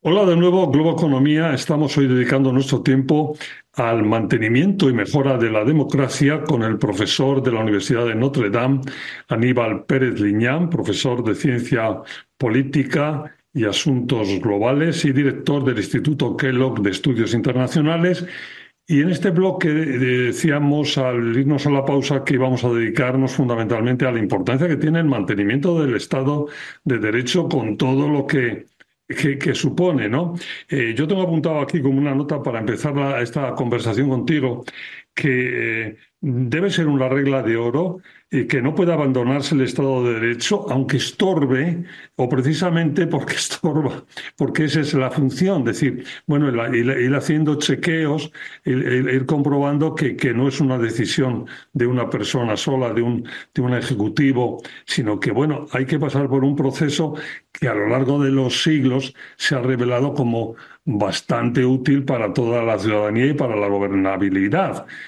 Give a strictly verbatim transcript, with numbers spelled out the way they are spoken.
Hola de nuevo, Globo Economía. Estamos hoy dedicando nuestro tiempo al mantenimiento y mejora de la democracia con el profesor de la Universidad de Notre Dame, Aníbal Pérez Liñán, profesor de Ciencia Política y Asuntos Globales y director del Instituto Kellogg de Estudios Internacionales. Y en este bloque eh, decíamos al irnos a la pausa que íbamos a dedicarnos fundamentalmente a la importancia que tiene el mantenimiento del Estado de Derecho con todo lo que, que, que supone, ¿no? Eh, yo tengo apuntado aquí como una nota para empezar la- esta conversación contigo que eh, debe ser una regla de oro y que no puede abandonarse el Estado de Derecho, aunque estorbe, o precisamente porque estorba, porque esa es la función, decir, bueno, el- ir, ir haciendo chequeos, ir, ir- ir comprobando que, que no es una decisión de una persona sola, de un, de un ejecutivo, sino que, bueno, hay que pasar por un proceso que a lo largo de los siglos se ha revelado como bastante útil para toda la ciudadanía y para la gobernabilidad.